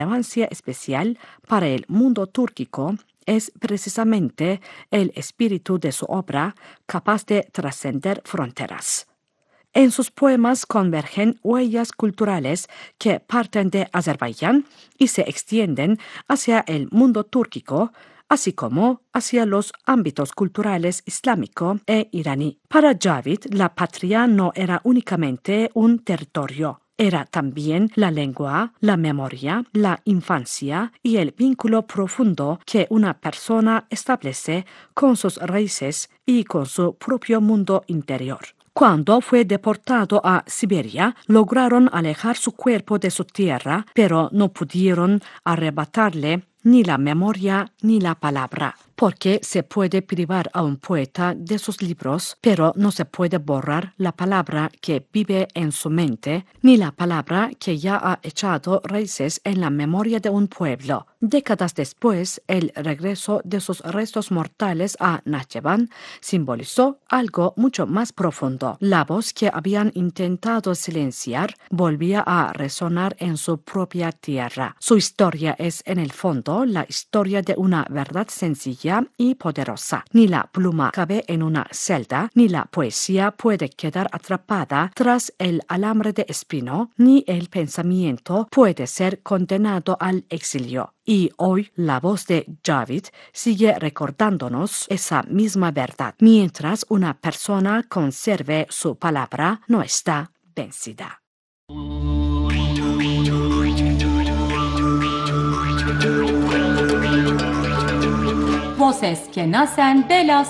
relevancia especial para el mundo túrquico es precisamente el espíritu de su obra capaz de trascender fronteras. En sus poemas convergen huellas culturales que parten de Azerbaiyán y se extienden hacia el mundo túrquico, así como hacia los ámbitos culturales islámico e iraní. Para Javid, la patria no era únicamente un territorio. Era también la lengua, la memoria, la infancia y el vínculo profundo que una persona establece con sus raíces y con su propio mundo interior. Cuando fue deportado a Siberia, lograron alejar su cuerpo de su tierra, pero no pudieron arrebatarle ni la memoria ni la palabra, porque se puede privar a un poeta de sus libros, pero no se puede borrar la palabra que vive en su mente, ni la palabra que ya ha echado raíces en la memoria de un pueblo. Décadas después, el regreso de sus restos mortales a Nakhchivan simbolizó algo mucho más profundo. La voz que habían intentado silenciar volvía a resonar en su propia tierra. Su historia es, en el fondo, la historia de una verdad sencilla y poderosa. Ni la pluma cabe en una celda, ni la poesía puede quedar atrapada tras el alambre de espino, ni el pensamiento puede ser condenado al exilio. Y hoy la voz de Javid sigue recordándonos esa misma verdad. Mientras una persona conserve su palabra, no está vencida. Voces que nacen de las